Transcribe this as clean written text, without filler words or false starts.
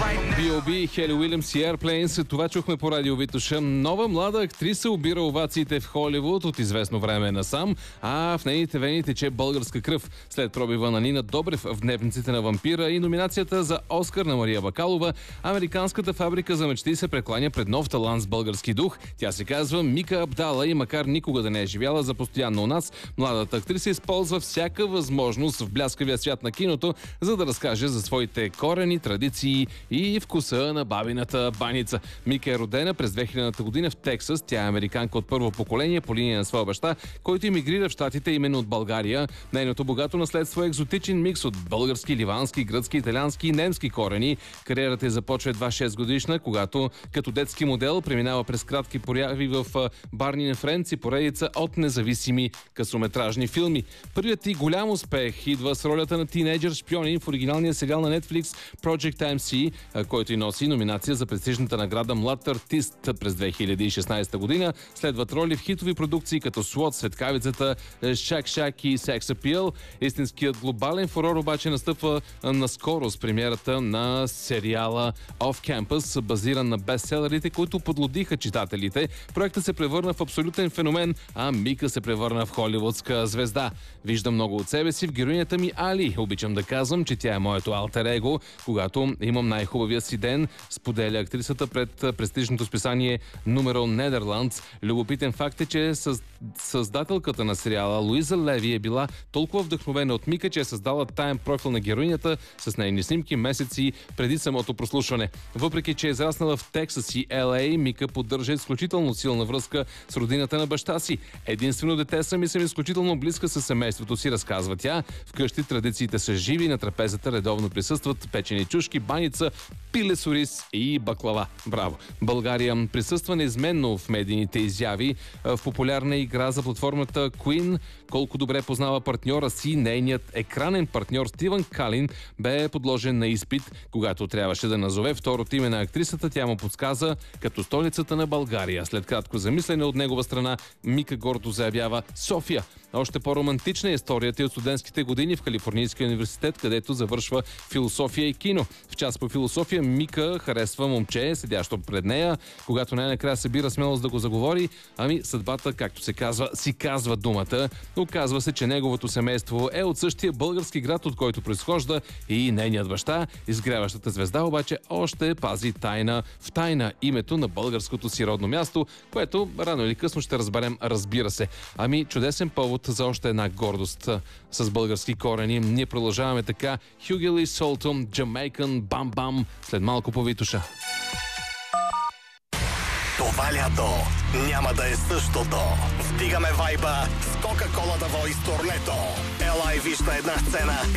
B.O.B, Хели Уилямс и Airplanes. Това чухме по радио Витоша. Нова млада актриса обира овациите в Холивуд от известно време насам, а в нейните вени тече българска кръв. След пробива на Нина Добрев в Дневниците на вампира и номинацията за Оскар на Мария Бакалова, американската фабрика за мечти се прекланя пред нов талант с български дух. Тя се казва Мика Абдала и макар никога да не е живяла за постоянно у нас, младата актриса използва всяка възможност в бляскавия свят на киното, за да разкаже за своите корени, традиции и вкуса на бабината баница. Мика е родена през 2000-та година в Тексас. Тя е американка от първо поколение по линия на своя баща, който емигрира в щатите именно от България. Нейното богато наследство е екзотичен микс от български, ливански, гръцки, италиански и немски корени. Кариерата й започва едва 6 годишна, когато като детски модел преминава през кратки прояви в Барни на Френдс и поредица от независими късометражни филми. Първият и голям успех идва с ролята на тинейджър шпионин в оригиналния сериал на Netflix Project MC, който и носи номинация за престижната награда Млад артист през 2016 година. Следват роли в хитови продукции като SWAT, Светкавицата, Шак и Sex Appeal. Истинският глобален фурор обаче настъпва наскоро с премиерата на сериала Off Campus, базиран на бестселерите, които подлодиха читателите. Проектът се превърна в абсолютен феномен, а Мика се превърна в холивудска звезда. Виждам много от себе си в героинята ми Али. Обичам да казвам, че тя е моето алтер его. Когато имам най-хубавия си ден, споделя актрисата пред престижното списание Numero Netherlands. Любопитен факт е, че създателката на сериала Луиза Леви е била толкова вдъхновена от Мика, че е създала таен профил на героинята с нейни снимки месеци преди самото прослушване. Въпреки че е израснала в Тексас и Л.А., Мика поддържа изключително силна връзка с родината на баща си. Единствено дете съм и съм изключително близка със семейството си, разказва тя. Вкъщи традициите са живи, на трапезата редовно присъстват печени чушки, баница, пиле с ориз и баклава. Браво! България присъства неизменно в медийните изяви. В популярна игра за платформата Queen, колко добре познава партньора си, нейният екранен партньор Стивън Калин бе подложен на изпит. Когато трябваше да назове второто име на актрисата, тя му подсказа като столицата на България. След кратко замислене от негова страна, Мика гордо заявява София. Още по-романтична е историята от студентските години в Калифорнийския университет, където завършва философия и кино. В част по философия Мика харесва момче, седящо пред нея. Когато най-накрая събира смелост да го заговори, съдбата, както се казва, си казва думата. Оказва се, че неговото семейство е от същия български град, от който произхожда и нейният баща. Изгряващата звезда обаче още пази тайна в тайна името на българското си родно място, което рано или късно ще разберем, разбира се. Чудесен повод за още една гордост с български корени. Ние продължаваме така. Хюгели Солтон, Jamaican Bam Bam, след малко по Витоша. Това лято няма да е същото. Вдигаме вайба с Кока-Кола да Voice турнето. Ела и виж на една сцена